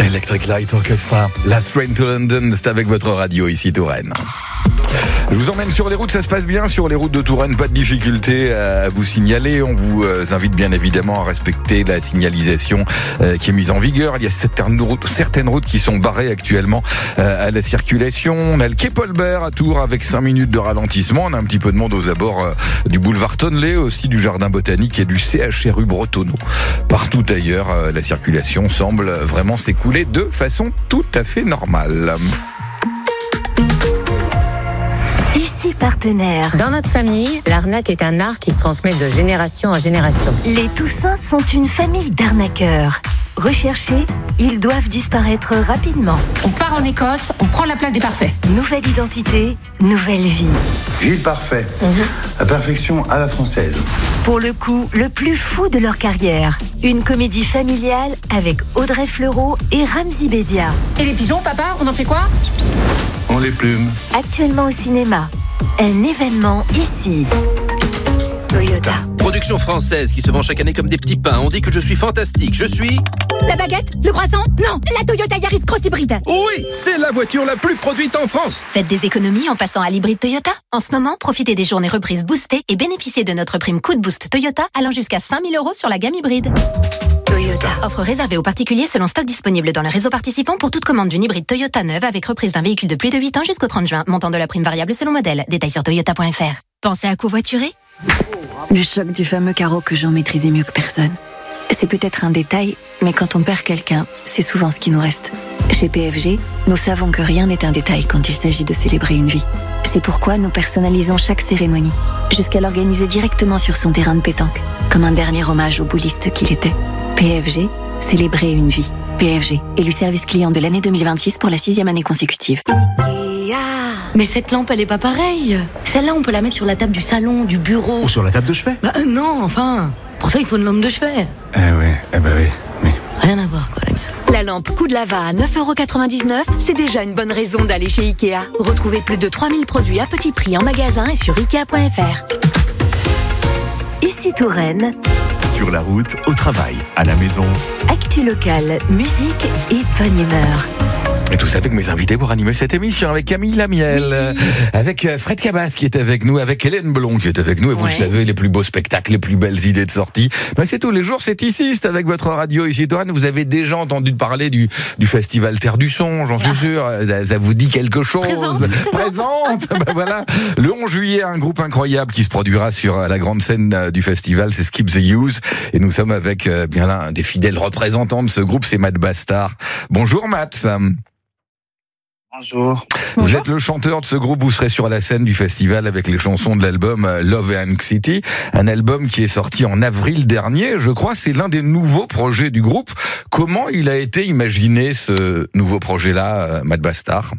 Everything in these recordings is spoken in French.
Electric Light Orchestra, Last Train to London, c'est avec votre radio ici Touraine. Je vous emmène sur les routes, ça se passe bien sur les routes de Touraine, pas de difficulté à vous signaler. On vous invite bien évidemment à respecter la signalisation qui est mise en vigueur. Il y a certaines routes qui sont barrées actuellement à la circulation. On a le quai Paul-Bert à Tours avec 5 minutes de ralentissement. On a un petit peu de monde aux abords du boulevard Tonnelet, aussi du jardin botanique et du CHRU Bretonneau. Partout ailleurs, la circulation semble vraiment s'écouler de façon tout à fait normale. Ici partenaire. Dans notre famille, l'arnaque est un art qui se transmet de génération en génération. Les Toussins sont une famille d'arnaqueurs. Recherchés, ils doivent disparaître rapidement. On part en Écosse, on prend la place des parfaits. Nouvelle identité, nouvelle vie. Gilles Parfait, la perfection à la française. Pour le coup, le plus fou de leur carrière. Une comédie familiale avec Audrey Fleurot et Ramzy Bedia. Et les pigeons, papa, on en fait quoi? On les plume. Actuellement au cinéma. Un événement ici. Toyota. Production française qui se vend chaque année comme des petits pains. On dit que je suis fantastique. Je suis... La baguette? Le croissant? Non, la Toyota Yaris Cross Hybride. Oui, c'est la voiture la plus produite en France. Faites des économies en passant à l'hybride Toyota. En ce moment, profitez des journées reprises boostées et bénéficiez de notre prime coup de boost Toyota allant jusqu'à 5 000 € sur la gamme hybride. Toyota. Offre réservée aux particuliers selon stock disponible dans le réseau participant pour toute commande d'une hybride Toyota neuve avec reprise d'un véhicule de plus de 8 ans jusqu'au 30 juin. Montant de la prime variable selon modèle. Détails sur toyota.fr. Pensez à covoiturer? Le choc du fameux carreau que Jean maîtrisait mieux que personne. C'est peut-être un détail, mais quand on perd quelqu'un, c'est souvent ce qui nous reste. Chez PFG, nous savons que rien n'est un détail quand il s'agit de célébrer une vie. C'est pourquoi nous personnalisons chaque cérémonie, jusqu'à l'organiser directement sur son terrain de pétanque, comme un dernier hommage au bouliste qu'il était. PFG, célébrer une vie. PFG, élu service client de l'année 2026 pour la 6e année consécutive. Mais cette lampe, elle est pas pareille. Celle-là, on peut la mettre sur la table du salon, du bureau. Ou sur la table de chevet. Bah non, enfin. Pour ça, il faut une lampe de chevet. Oui. Rien à voir, quoi, les gars. La lampe coup de lava à 9,99 €, c'est déjà une bonne raison d'aller chez Ikea. Retrouvez plus de 3000 produits à petit prix en magasin et sur Ikea.fr. Ici Touraine. Sur la route, au travail, à la maison. Actu locale, musique et bonne humeur. Et tout ça avec mes invités pour animer cette émission, avec Camille Lamiel, avec Fred Cabas qui est avec nous, avec Hélène Blond qui est avec nous, et vous le savez, les plus beaux spectacles, les plus belles idées de sortie, c'est tous les jours, c'est ici, c'est avec votre radio ici Touraine. Vous avez déjà entendu parler du festival Terre du Son, j'en suis sûr, ça vous dit quelque chose? Présente. Voilà, le 11 juillet, un groupe incroyable qui se produira sur la grande scène du festival, c'est Skip the Use, et nous sommes avec bien l'un des fidèles représentants de ce groupe, c'est Matt Bastard. Bonjour Matt. Bonjour. Vous êtes le chanteur de ce groupe, vous serez sur la scène du festival avec les chansons de l'album Love and Anxiety, un album qui est sorti en avril dernier, je crois, c'est l'un des nouveaux projets du groupe. Comment il a été imaginé ce nouveau projet-là, Matt Bastard?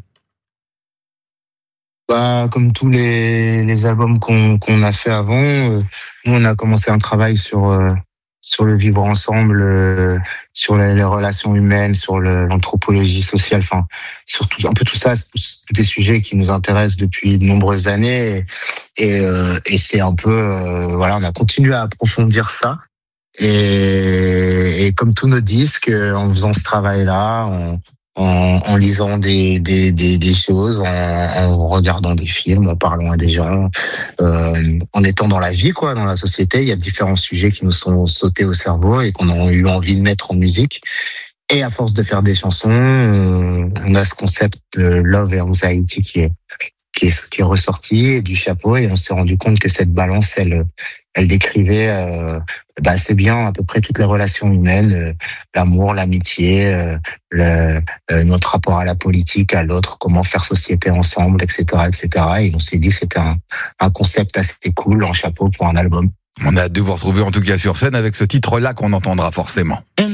Comme tous les albums qu'on a fait avant, nous on a commencé un travail sur le vivre ensemble, sur les relations humaines, sur l'anthropologie sociale, enfin, sur un peu tout ça, c'est tous des sujets qui nous intéressent depuis de nombreuses années, et c'est un peu, on a continué à approfondir ça, et comme tous nos disques, en faisant ce travail-là, en lisant des choses, en regardant des films, en parlant à des gens, en étant dans la vie, quoi, dans la société, il y a différents sujets qui nous sont sautés au cerveau et qu'on a eu envie de mettre en musique. Et à force de faire des chansons, on a ce concept de Love and Anxiety qui est ressorti du chapeau, et on s'est rendu compte que cette balance, elle décrivait assez bien à peu près toutes les relations humaines, l'amour, l'amitié, notre rapport à la politique, à l'autre, comment faire société ensemble, etc., etc. Et on s'est dit que c'était un concept assez cool en chapeau pour un album. On a hâte de vous retrouver en tout cas sur scène avec ce titre-là qu'on entendra forcément.